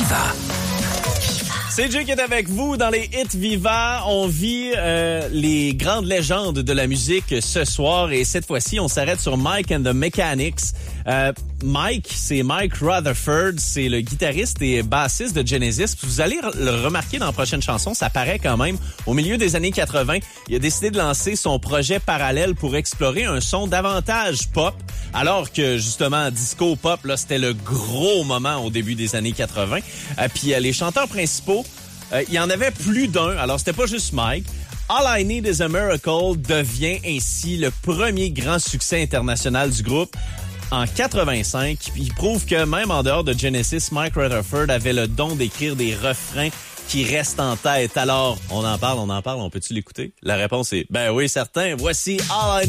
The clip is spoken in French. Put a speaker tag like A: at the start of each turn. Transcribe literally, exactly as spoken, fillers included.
A: Viva.
B: C'est Jay qui est avec vous dans les hits Viva. On vit euh, les grandes légendes de la musique ce soir et cette fois-ci, on s'arrête sur Mike and the Mechanics. Euh, Mike, c'est Mike Rutherford, c'est le guitariste et bassiste de Genesis. Vous allez le remarquer dans la prochaine chanson, ça paraît quand même. Au milieu des années quatre-vingt, il a décidé de lancer son projet parallèle pour explorer un son davantage pop, alors que justement disco pop, là, c'était le gros moment au début des années quatre-vingt. Euh, puis euh, les chanteurs principaux, euh, il y en avait plus d'un. Alors c'était pas juste Mike. All I Need Is a Miracle devient ainsi le premier grand succès international du groupe en quatre-vingt-cinq. Il prouve que même en dehors de Genesis, Mike Rutherford avait le don d'écrire des refrains qui restent en tête. Alors, on en parle, on en parle, on peut-tu l'écouter? La réponse est, ben oui, certain. Voici All I